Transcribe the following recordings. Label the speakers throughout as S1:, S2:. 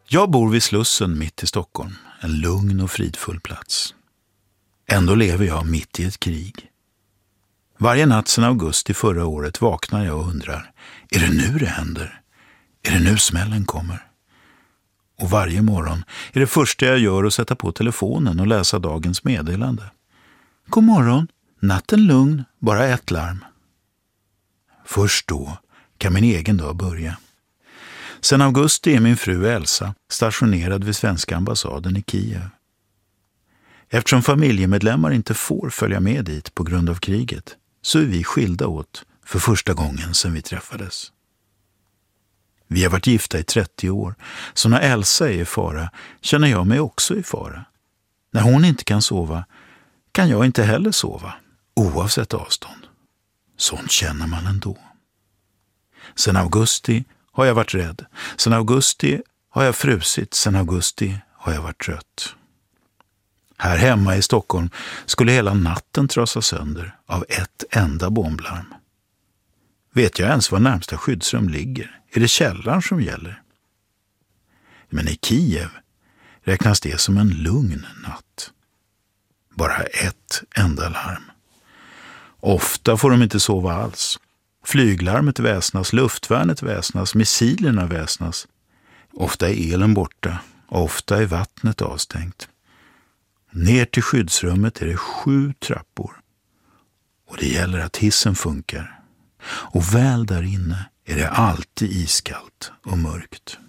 S1: Jag bor vid Slussen mitt i Stockholm, en lugn och fridfull plats. Ändå lever jag mitt i ett krig. Varje natt sedan augusti förra året vaknar jag och undrar, är det nu det händer? Är det nu smällen kommer? Och varje morgon är det första jag gör att sätta på telefonen och läsa dagens meddelande. God morgon, natten lugn, bara ett larm. Först då kan min egen dag börja. Sedan augusti är min fru Elsa stationerad vid svenska ambassaden i Kiev. Eftersom familjemedlemmar inte får följa med dit på grund av kriget så är vi skilda åt för första gången sedan vi träffades. Vi har varit gifta i 30 år, så när Elsa är i fara känner jag mig också i fara. När hon inte kan sova kan jag inte heller sova, oavsett avstånd. Sånt känner man ändå. Sedan augusti har jag varit rädd. Sedan augusti har jag frusit. Sedan augusti har jag varit trött. Här hemma i Stockholm skulle hela natten trasa sönder av ett enda bomblarm. Vet jag ens var närmsta skyddsrum ligger? Är det källaren som gäller? Men i Kiev räknas det som en lugn natt. Bara ett enda larm. Ofta får de inte sova alls. Flyglarmet väsnas, luftvärnet väsnas, missilerna väsnas. Ofta är elen borta, ofta är vattnet avstängt. Ner till skyddsrummet är det 7 trappor. Och det gäller att hissen funkar. Och väl där inne är det alltid iskallt och mörkt.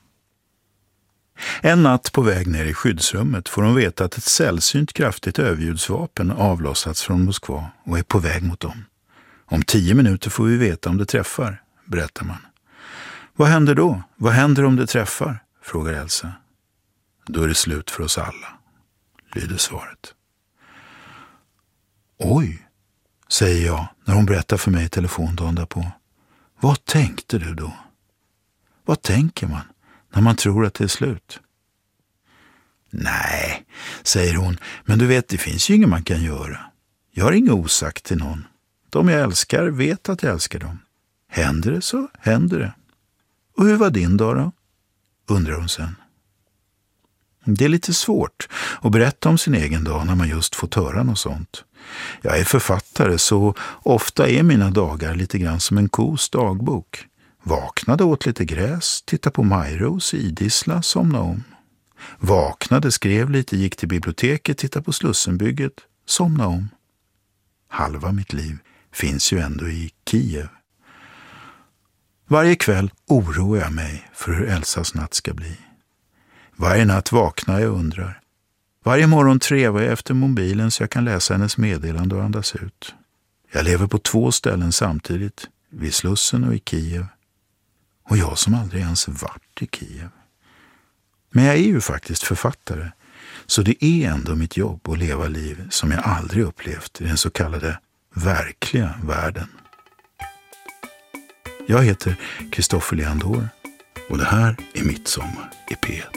S1: En natt på väg ner i skyddsrummet får de veta att ett sällsynt kraftigt överljudsvapen avlossats från Moskva och är på väg mot dem. Om 10 minuter får vi veta om det träffar, berättar man. Vad händer då? Vad händer om det träffar? Frågar Elsa. Då är det slut för oss alla, lyder svaret. Oj, säger jag när hon berättar för mig i telefon dagen därpå. Vad tänkte du då? Vad tänker man när man tror att det är slut? Nej, säger hon, men du vet, det finns ju inget man kan göra. Jag har inget osagt till någon. De jag älskar vet att jag älskar dem. Händer det så händer det. Och hur var din dag då? Undrar hon sen. Det är lite svårt att berätta om sin egen dag när man just får höra något sånt. Jag är författare, så ofta är mina dagar lite grann som en kos dagbok. Vaknade, åt lite gräs, tittade på Majros, idissla, somna om. Vaknade, skrev lite, gick till biblioteket, tittade på Slussenbygget, somna om. Halva mitt liv finns ju ändå i Kiev. Varje kväll oroar jag mig för hur Elsas natt ska bli. Varje natt vaknar jag och undrar. Varje morgon trevar jag efter mobilen så jag kan läsa hennes meddelande och andas ut. Jag lever på 2 ställen samtidigt, vid Slussen och i Kiev. Och jag som aldrig ens varit i Kiev. Men jag är ju faktiskt författare, så det är ändå mitt jobb att leva liv som jag aldrig upplevt i den så kallade verkliga världen. Jag heter Kristoffer Leandor och det här är Mitt sommar i P1.